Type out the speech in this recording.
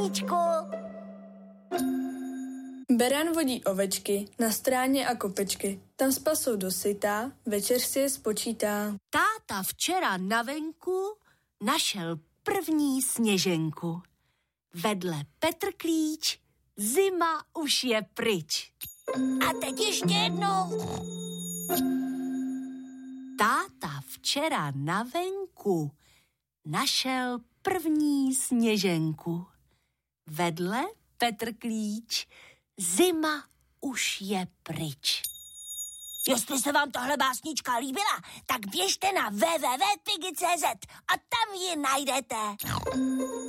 Beran vodí ovečky na stráně a kopečky. Tam spasou dosytá, večer si je spočítá. Táta včera na venku našel první sněženku. Vedle Petr Klíč, zima už je pryč. A teď ještě jednou. Táta včera na venku našel první sněženku. Vedle Petr Klíč, zima už je pryč. Jestli se vám tahle básnička líbila, tak běžte na www.pigi.cz a tam ji najdete.